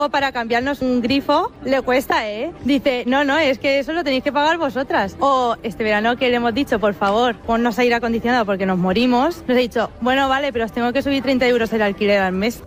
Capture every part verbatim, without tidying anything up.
Para cambiarnos un grifo le cuesta, ¿eh? Dice, no, no, es que eso lo tenéis que pagar vosotras. O este verano que le hemos dicho, por favor, ponnos aire acondicionado porque nos morimos, nos ha dicho, bueno, vale, pero os tengo que subir treinta euros el alquiler al mes.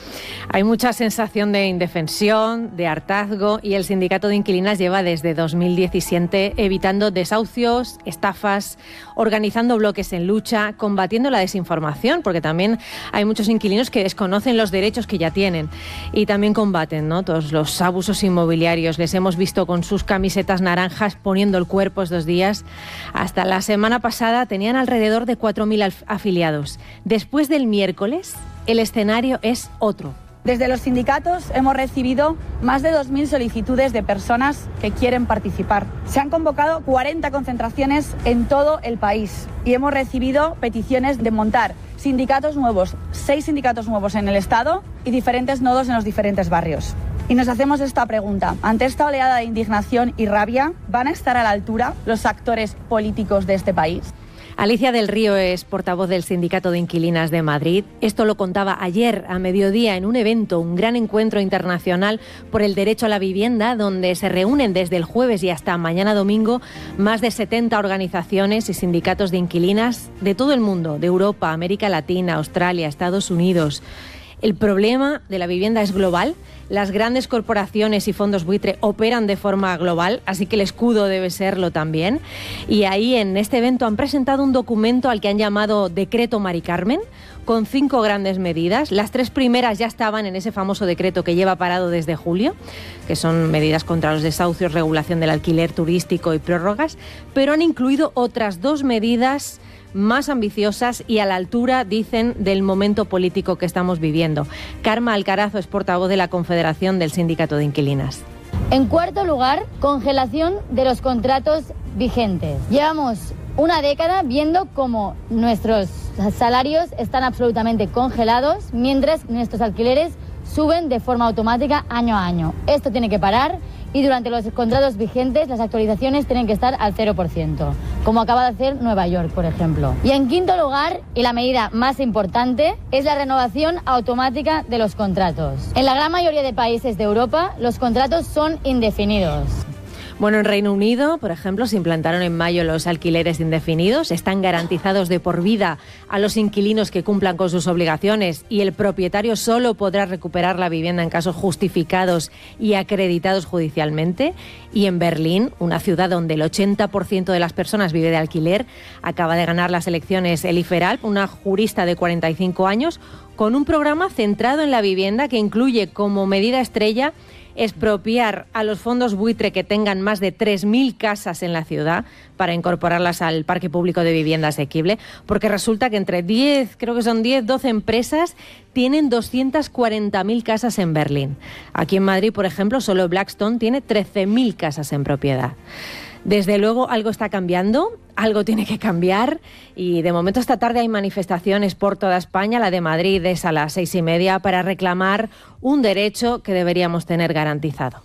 Hay mucha sensación de indefensión, de hartazgo, y el sindicato de inquilinas lleva desde dos mil diecisiete evitando desahucios, estafas, organizando bloques en lucha, combatiendo la desinformación, porque también hay muchos inquilinos que desconocen los derechos que ya tienen, y también combaten, ¿no?, todos los abusos inmobiliarios. Les hemos visto con sus camisetas naranjas poniendo el cuerpo estos días. Hasta la semana pasada tenían alrededor de cuatro mil afiliados. Después del miércoles, el escenario es otro. Desde los sindicatos hemos recibido más de dos mil solicitudes de personas que quieren participar. Se han convocado cuarenta concentraciones en todo el país y hemos recibido peticiones de montar sindicatos nuevos, seis sindicatos nuevos en el Estado y diferentes nodos en los diferentes barrios. Y nos hacemos esta pregunta: ante esta oleada de indignación y rabia, ¿van a estar a la altura los actores políticos de este país? Alicia del Río es portavoz del Sindicato de Inquilinas de Madrid. Esto lo contaba ayer a mediodía en un evento, un gran encuentro internacional por el derecho a la vivienda, donde se reúnen desde el jueves y hasta mañana domingo más de setenta organizaciones y sindicatos de inquilinas de todo el mundo, de Europa, América Latina, Australia, Estados Unidos. El problema de la vivienda es global. Las grandes corporaciones y fondos buitre operan de forma global, así que el escudo debe serlo también. Y ahí en este evento han presentado un documento al que han llamado Decreto Mari Carmen, con cinco grandes medidas. Las tres primeras ya estaban en ese famoso decreto que lleva parado desde julio, que son medidas contra los desahucios, regulación del alquiler turístico y prórrogas, pero han incluido otras dos medidas más ambiciosas y a la altura, dicen, del momento político que estamos viviendo. Karma Alcarazo es portavoz de la Confederación del Sindicato de Inquilinas. En cuarto lugar, congelación de los contratos vigentes. Llevamos una década viendo cómo nuestros salarios están absolutamente congelados, mientras nuestros alquileres suben de forma automática año a año. Esto tiene que parar. Y durante los contratos vigentes las actualizaciones tienen que estar al cero por ciento, como acaba de hacer Nueva York, por ejemplo. Y en quinto lugar, y la medida más importante, es la renovación automática de los contratos. En la gran mayoría de países de Europa, los contratos son indefinidos. Bueno, en Reino Unido, por ejemplo, se implantaron en mayo los alquileres indefinidos. Están garantizados de por vida a los inquilinos que cumplan con sus obligaciones, y el propietario solo podrá recuperar la vivienda en casos justificados y acreditados judicialmente. Y en Berlín, una ciudad donde el ochenta por ciento de las personas vive de alquiler, acaba de ganar las elecciones Elif Veralp, una jurista de cuarenta y cinco años, con un programa centrado en la vivienda que incluye como medida estrella expropiar a los fondos buitre que tengan más de tres mil casas en la ciudad para incorporarlas al parque público de vivienda asequible, porque resulta que entre diez, creo que son diez, doce empresas tienen doscientas cuarenta mil casas en Berlín. Aquí en Madrid, por ejemplo, solo Blackstone tiene trece mil casas en propiedad. Desde luego algo está cambiando, algo tiene que cambiar, y de momento esta tarde hay manifestaciones por toda España. La de Madrid es a las seis y media para reclamar un derecho que deberíamos tener garantizado.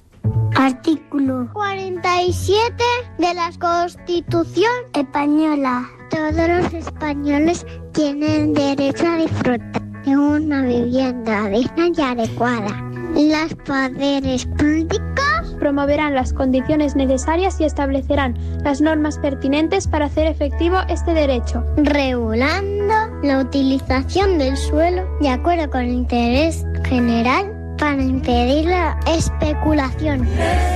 Artículo cuarenta y siete de la Constitución Española. Todos los españoles tienen derecho a disfrutar de una vivienda digna y adecuada. Los poderes públicos promoverán las condiciones necesarias y establecerán las normas pertinentes para hacer efectivo este derecho, regulando la utilización del suelo de acuerdo con el interés general para impedir la especulación.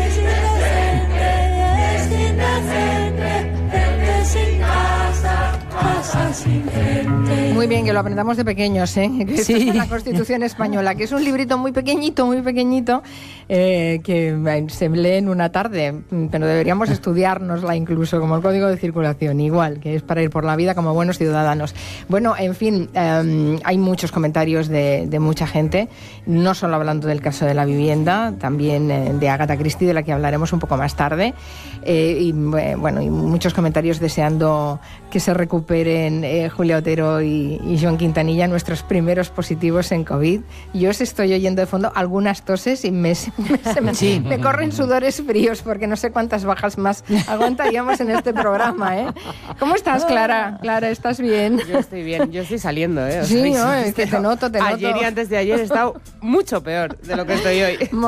Muy bien, que lo aprendamos de pequeños, ¿eh? Que esto Sí. es la Constitución Española, que es un librito muy pequeñito, muy pequeñito, eh, que eh, se lee en una tarde, pero deberíamos estudiárnosla incluso, como el Código de Circulación, igual, que es para ir por la vida como buenos ciudadanos. Bueno, en fin, eh, hay muchos comentarios de, de mucha gente, no solo hablando del caso de la vivienda, también eh, de Agatha Christie, de la que hablaremos un poco más tarde, eh, y eh, bueno, y muchos comentarios deseando que se recuperen eh, Julia Otero y, y Joan Quintanilla, nuestros primeros positivos en COVID. Yo os estoy oyendo de fondo algunas toses y me, Se me, sí. me corren sudores fríos porque no sé cuántas bajas más aguantaríamos en este programa, ¿eh? ¿Cómo estás, Clara? Clara, ¿estás bien? Yo estoy bien, yo estoy saliendo, ¿eh? O sí, sea, ¿no? Es que te noto, te noto. Ayer y antes de ayer he estado mucho peor de lo que estoy hoy.